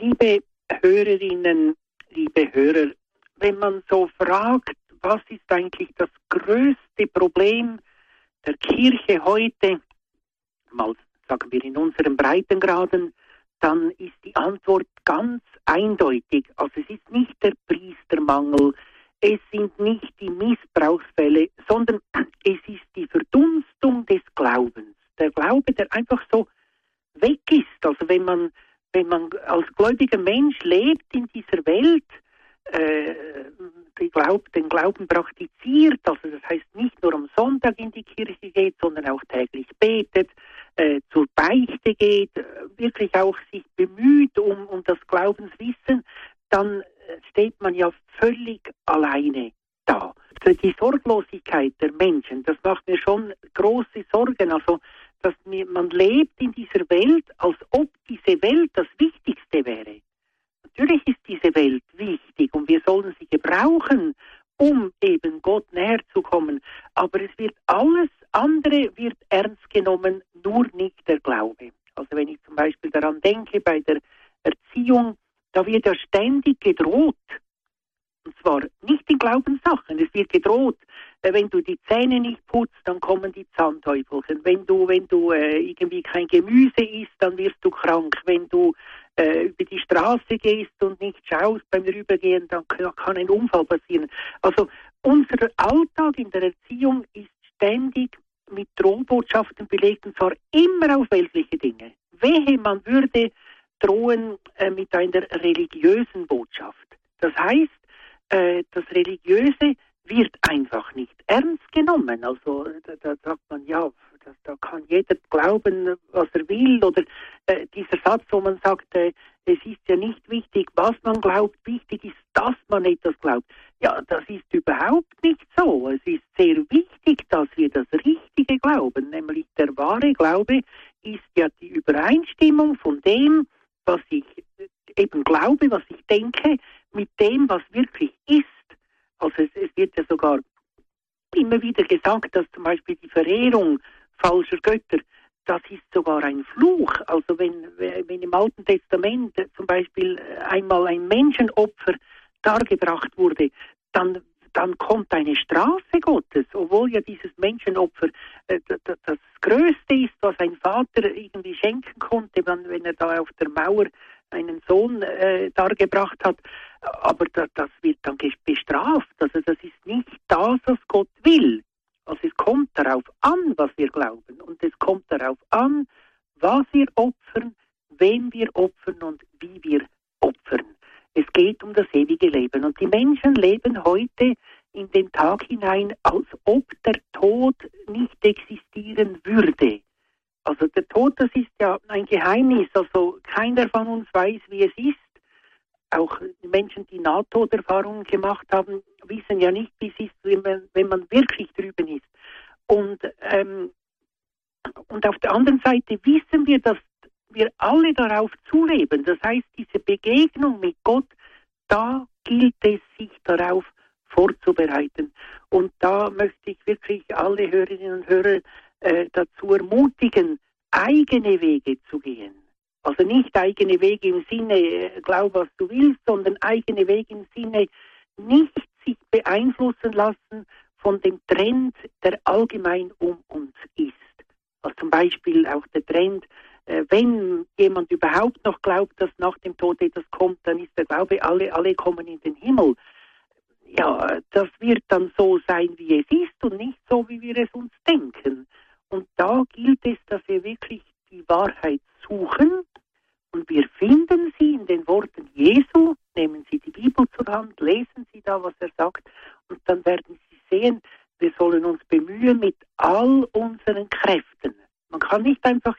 Liebe Hörerinnen, liebe Hörer, wenn man so fragt, was ist eigentlich das größte Problem der Kirche heute, mal sagen wir in unseren Breitengraden, dann ist die Antwort ganz eindeutig. Also es ist nicht der Priestermangel, es sind nicht die Missbrauchsfälle, sondern es ist die Verdunstung des Glaubens. Der Glaube, der einfach so weg ist. Also wenn man als gläubiger Mensch lebt in dieser Welt, den Glauben praktiziert, also das heißt nicht nur am Sonntag in die Kirche geht, sondern auch täglich betet, zur Beichte geht, wirklich auch sich bemüht um das Glaubenswissen, dann steht man ja völlig alleine da. Also die Sorglosigkeit der Menschen, das macht mir schon große Sorgen. Also dass man lebt in dieser Welt, als ob diese Welt das Wichtigste wäre. Natürlich ist diese Welt wichtig und wir sollen sie gebrauchen, um eben Gott näher zu kommen. Aber es wird alles andere wird ernst genommen, nur nicht der Glaube. Also wenn ich zum Beispiel daran denke, bei der Erziehung, da wird ja ständig gedroht. Und zwar nicht in Glaubenssachen. Es wird gedroht, wenn du die Zähne nicht putzt, dann kommen die Zahnteufelchen. Wenn du irgendwie kein Gemüse isst, dann wirst du krank. Wenn du über die Straße gehst und nicht schaust beim Rübergehen, dann kann ein Unfall passieren. Also unser Alltag in der Erziehung ist ständig mit Drohbotschaften belegt, und zwar immer auf weltliche Dinge. Wehe, man würde drohen mit einer religiösen Botschaft. Das heißt, das Religiöse wird einfach nicht ernst genommen. Also da sagt man, ja, da kann jeder glauben, was er will. Oder dieser Satz, wo man sagt, es ist ja nicht wichtig, was man glaubt, wichtig ist, dass man etwas glaubt. Ja, das ist überhaupt nicht so. Es ist sehr wichtig, dass wir das Richtige glauben. Nämlich der wahre Glaube ist ja die Übereinstimmung von dem, was ich eben glaube, was ich denke, mit dem, was wirklich ist. Also es wird ja sogar immer wieder gesagt, dass zum Beispiel die Verehrung falscher Götter, das ist sogar ein Fluch. Also wenn im Alten Testament zum Beispiel einmal ein Menschenopfer dargebracht wurde, dann kommt eine Strafe Gottes, obwohl ja dieses Menschenopfer das Größte ist, was ein Vater irgendwie schenken konnte, wenn er da auf der Mauer einen Sohn dargebracht hat. Aber das wird dann bestraft. Also das ist nicht das, was Gott will. Also es kommt darauf an, was wir glauben. Und es kommt darauf an, was wir opfern, wem wir opfern und wie wir opfern. Es geht um das ewige Leben. Und die Menschen leben heute in den Tag hinein, als ob der Tod nicht existieren würde. Also der Tod, das ist ja ein Geheimnis. Also keiner von uns weiß, wie es ist. Auch Menschen, die Nahtoderfahrungen gemacht haben, wissen ja nicht, wie es ist, wenn man wirklich drüben ist. Und auf der anderen Seite wissen wir, dass wir alle darauf zuleben. Das heißt, diese Begegnung mit Gott, da gilt es, sich darauf vorzubereiten. Und da möchte ich wirklich alle Hörerinnen und Hörer dazu ermutigen, eigene Wege zu gehen. Also nicht eigene Wege im Sinne, glaub, was du willst, sondern eigene Wege im Sinne, nicht sich beeinflussen lassen von dem Trend, der allgemein um uns ist. Also zum Beispiel auch der Trend, wenn jemand überhaupt noch glaubt, dass nach dem Tod etwas kommt, dann ist der Glaube, alle kommen in den Himmel. Ja, das wird dann so sein, wie es ist und nicht so, wie wir es uns denken. Und da gilt es, dass wir wirklich die Wahrheit suchen und wir finden sie in den Worten Jesu. Nehmen Sie die Bibel zur Hand, lesen Sie da, was er sagt und dann werden Sie sehen, wir sollen uns bemühen mit all unseren Kräften. Man kann nicht einfach